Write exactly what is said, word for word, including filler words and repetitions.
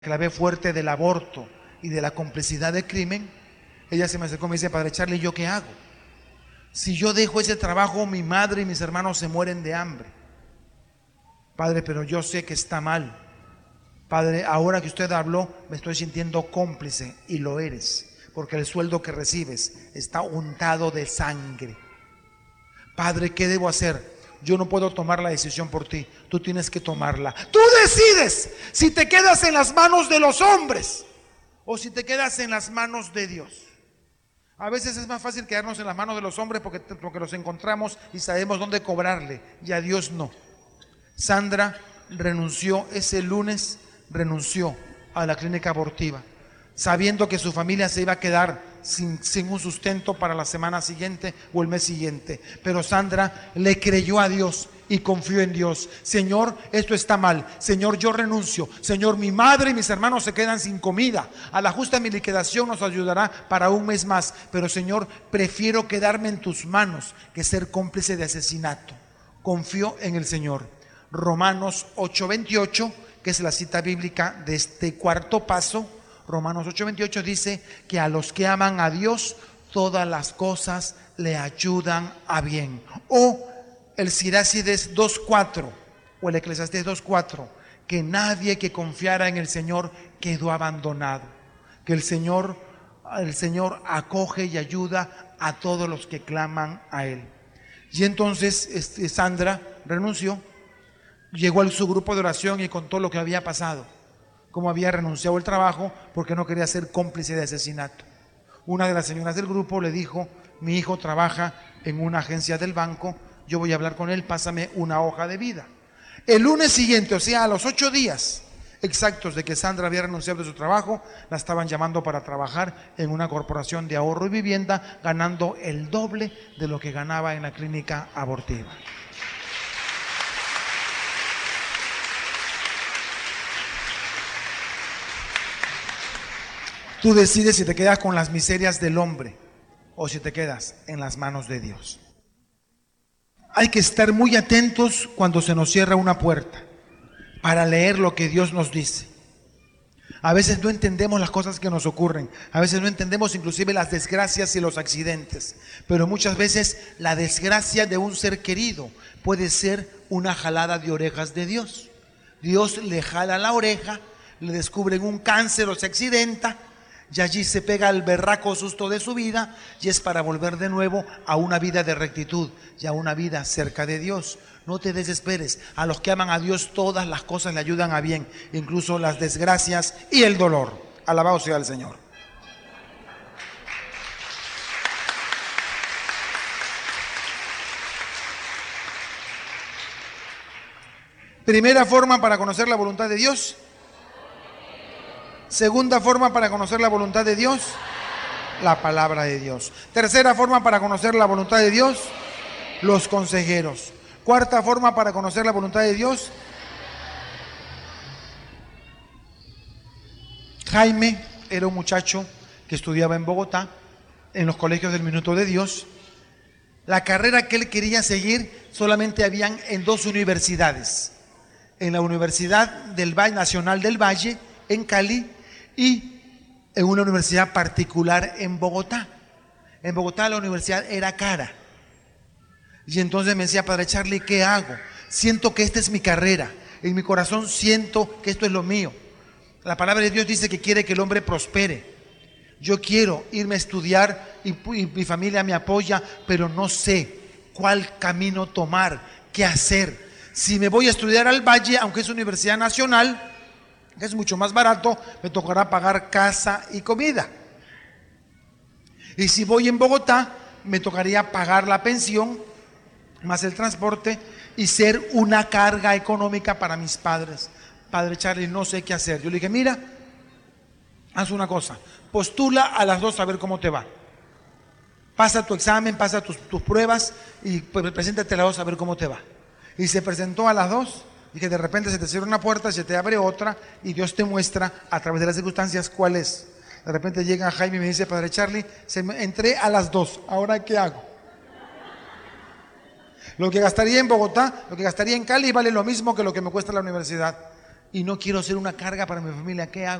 clave fuerte del aborto y de la complicidad del crimen, ella se me acercó y me dice: Padre Charlie, ¿yo qué hago? Si yo dejo ese trabajo, mi madre y mis hermanos se mueren de hambre. Padre, pero yo sé que está mal. Padre, ahora que usted habló, me estoy sintiendo cómplice, y lo eres, porque el sueldo que recibes está untado de sangre. Padre, ¿qué debo hacer? Yo no puedo tomar la decisión por ti, tú tienes que tomarla. Tú decides si te quedas en las manos de los hombres o si te quedas en las manos de Dios. A veces es más fácil quedarnos en las manos de los hombres porque, porque los encontramos y sabemos dónde cobrarle, y a Dios no. Sandra renunció ese lunes, renunció a la clínica abortiva, sabiendo que su familia se iba a quedar sin, sin un sustento para la semana siguiente o el mes siguiente. Pero Sandra le creyó a Dios y confió en Dios. Señor, esto está mal. Señor, yo renuncio. Señor, mi madre y mis hermanos se quedan sin comida. A la justa mi liquidación nos ayudará para un mes más. Pero Señor, prefiero quedarme en tus manos que ser cómplice de asesinato. Confió en el Señor. Romanos ocho veintiocho, que es la cita bíblica de este cuarto paso. Romanos ocho veintiocho dice que a los que aman a Dios, todas las cosas le ayudan a bien. O el Sirácides dos cuatro o el Eclesiastés dos cuatro, que nadie que confiara en el Señor quedó abandonado. Que el Señor, el Señor acoge y ayuda a todos los que claman a Él. Y entonces este, Sandra renunció, llegó a su grupo de oración y contó lo que había pasado, cómo había renunciado al trabajo porque no quería ser cómplice de asesinato. Una de las señoras del grupo le dijo: mi hijo trabaja en una agencia del banco, yo voy a hablar con él, pásame una hoja de vida. El lunes siguiente, o sea, a los ocho días exactos de que Sandra había renunciado de su trabajo, la estaban llamando para trabajar en una corporación de ahorro y vivienda, ganando el doble de lo que ganaba en la clínica abortiva. Tú decides si te quedas con las miserias del hombre o si te quedas en las manos de Dios. Hay que estar muy atentos cuando se nos cierra una puerta para leer lo que Dios nos dice. A veces no entendemos las cosas que nos ocurren, a veces no entendemos inclusive las desgracias y los accidentes, pero muchas veces la desgracia de un ser querido puede ser una jalada de orejas de Dios. Dios le jala la oreja, le descubren un cáncer o se accidenta, y allí se pega el berraco susto de su vida, y es para volver de nuevo a una vida de rectitud y a una vida cerca de Dios. No te desesperes. A los que aman a Dios todas las cosas le ayudan a bien, incluso las desgracias y el dolor. Alabado sea el Señor. Primera forma para conocer la voluntad de Dios. Segunda forma para conocer la voluntad de Dios, la palabra de Dios. Tercera forma para conocer la voluntad de Dios, los consejeros. Cuarta forma para conocer la voluntad de Dios. Jaime era un muchacho que estudiaba en Bogotá, en los colegios del Minuto de Dios. La carrera que él quería seguir solamente habían en dos universidades. En la Universidad del Valle, Nacional del Valle, en Cali, y en una universidad particular en Bogotá. En Bogotá la universidad era cara. Y entonces me decía: Padre Charlie, ¿qué hago? Siento que esta es mi carrera. En mi corazón siento que esto es lo mío. La palabra de Dios dice que quiere que el hombre prospere. Yo quiero irme a estudiar y, y mi familia me apoya, pero no sé cuál camino tomar, qué hacer. Si me voy a estudiar al Valle, aunque es universidad nacional, que es mucho más barato, me tocará pagar casa y comida. Y si voy en Bogotá, me tocaría pagar la pensión, más el transporte, y ser una carga económica para mis padres. Padre Charlie, no sé qué hacer. Yo le dije: mira, haz una cosa, postula a las dos a ver cómo te va. Pasa tu examen, pasa tus, tus pruebas y pues, preséntate a las dos a ver cómo te va. Y se presentó a las dos. Y que de repente se te cierra una puerta, se te abre otra, y Dios te muestra a través de las circunstancias cuál es. De repente llega Jaime y me dice: Padre Charlie, se me, entré a las dos, ¿ahora qué hago? Lo que gastaría en Bogotá, lo que gastaría en Cali vale lo mismo que lo que me cuesta la universidad. y no quiero ser una carga para mi familia, ¿qué hago?